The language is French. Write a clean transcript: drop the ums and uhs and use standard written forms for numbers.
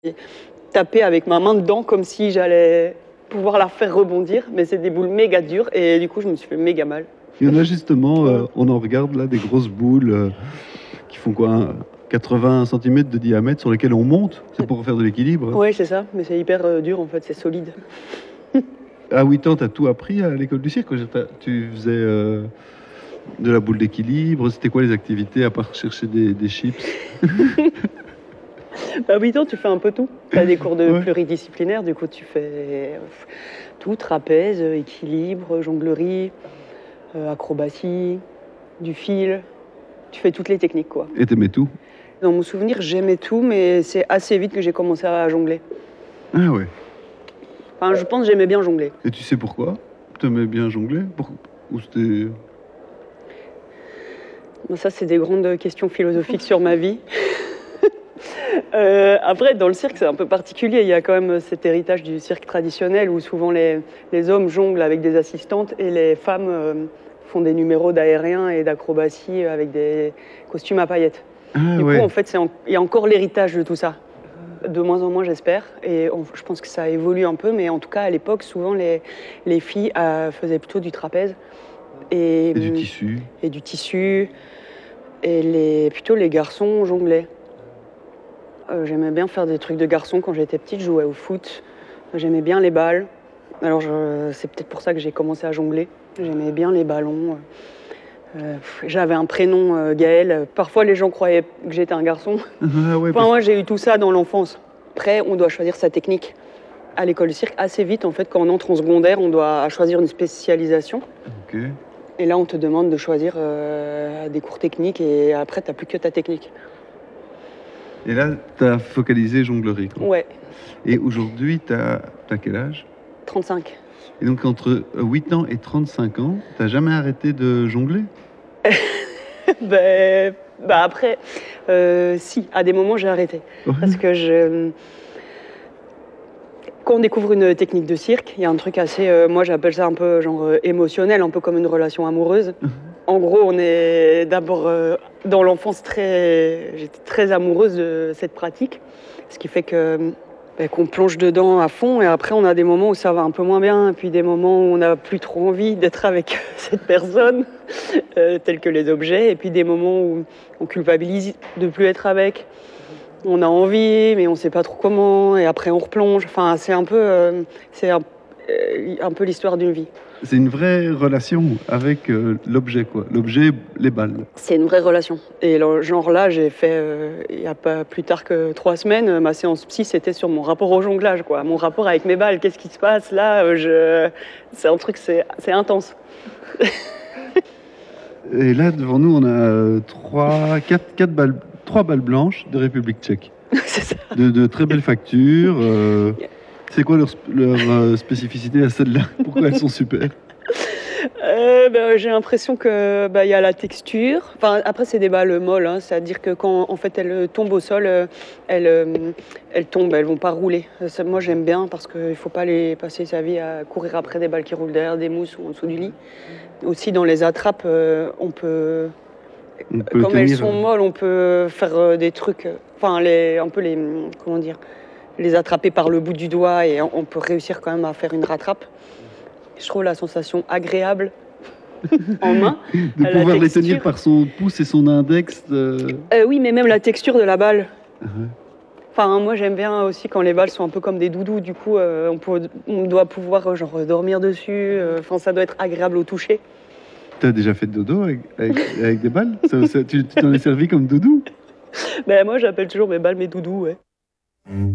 taper avec ma main dedans comme si j'allais pouvoir la faire rebondir, mais c'est des boules méga dures et du coup je me suis fait méga mal. Il y en a justement, on en regarde là, des grosses boules qui font quoi, 80 cm de diamètre sur lesquelles on monte, c'est pour faire de l'équilibre. Ouais, c'est ça, mais c'est hyper dur en fait, c'est solide. À 8 ans, tu as tout appris à l'école du cirque? Tu faisais de la boule d'équilibre, c'était quoi les activités à part chercher des chips? À 8 ans, tu fais un peu tout. Tu as des cours de Ouais. pluridisciplinaire, du coup tu fais tout, trapèze, équilibre, jonglerie, acrobatie, du fil. Tu fais toutes les techniques quoi. Et t'aimais tout? Dans mon souvenir, j'aimais tout, mais c'est assez vite que j'ai commencé à jongler. Ah ouais. Enfin, je pense que j'aimais bien jongler. Et tu sais pourquoi? T'aimais bien jongler? Ou c'était... Ça, c'est des grandes questions philosophiques sur ma vie. Après, dans le cirque, c'est un peu particulier. Il y a quand même cet héritage du cirque traditionnel où souvent les hommes jonglent avec des assistantes et les femmes font des numéros d'aérien et d'acrobatie avec des costumes à paillettes. Ah Du ouais. coup, en fait, il y a encore l'héritage de tout ça. De moins en moins, j'espère. Et je pense que ça évolue un peu, mais en tout cas, à l'époque, souvent, les filles faisaient plutôt du trapèze. Et du tissu. Et du tissu. Et plutôt les garçons jonglaient. J'aimais bien faire des trucs de garçon quand j'étais petite, je jouais au foot. J'aimais bien les balles. Alors c'est peut-être pour ça que j'ai commencé à jongler. J'aimais bien les ballons. J'avais un prénom Gaël. Parfois les gens croyaient que j'étais un garçon. Ah ouais, Enfin, moi j'ai eu tout ça dans l'enfance. Après, on doit choisir sa technique. À l'école de cirque, assez vite, en fait, quand on entre en secondaire, on doit choisir une spécialisation. Ok. Et là, on te demande de choisir des cours techniques et après, t'as plus que ta technique. Et là, t'as focalisé jonglerie, quoi. Ouais, Et aujourd'hui, t'as quel âge? 35. Et donc, entre 8 ans et 35 ans, t'as jamais arrêté de jongler? Après, si, à des moments, j'ai arrêté. Ouais. Parce que quand on découvre une technique de cirque, il y a un truc assez, moi j'appelle ça un peu genre émotionnel, un peu comme une relation amoureuse. En gros, on est d'abord dans l'enfance j'étais très amoureuse de cette pratique, ce qui fait qu'on plonge dedans à fond et après on a des moments où ça va un peu moins bien et puis des moments où on n'a plus trop envie d'être avec cette personne, tels que les objets, et puis des moments où on culpabilise de plus être avec. On a envie, mais on ne sait pas trop comment, et après on replonge. Enfin, c'est un peu l'histoire d'une vie. C'est une vraie relation avec l'objet, quoi. L'objet, les balles. C'est une vraie relation. Et genre là, j'ai fait, il n'y a pas plus tard que 3 semaines, ma séance psy, c'était sur mon rapport au jonglage, quoi. Mon rapport avec mes balles, qu'est-ce qui se passe là C'est un truc, c'est intense. Et là, devant nous, on a 3 balles blanches de République tchèque. C'est ça. De très belles factures. C'est quoi leur spécificité à celles-là? Pourquoi elles sont super? J'ai l'impression que y a la texture. Enfin, après, c'est des balles molles, hein, c'est-à-dire que quand en fait elles tombent au sol, elles tombent, elles vont pas rouler. Ça, moi, j'aime bien parce qu'il faut pas les passer sa vie à courir après des balles qui roulent derrière des mousses ou en dessous du lit. Aussi, dans les attrapes, on peut comme elles sont molles, on peut faire des trucs. Enfin, comment dire, les attraper par le bout du doigt et on peut réussir quand même à faire une rattrape. Je trouve la sensation agréable en main. De pouvoir les tenir par son pouce et son index. Oui, mais même la texture de la balle. Enfin, moi j'aime bien aussi quand les balles sont un peu comme des doudous. Du coup, on doit pouvoir genre dormir dessus. Enfin, ça doit être agréable au toucher. T'as déjà fait de dodo avec des balles? Tu t'en es servi comme doudou? Moi, j'appelle toujours mes balles mes doudous, ouais.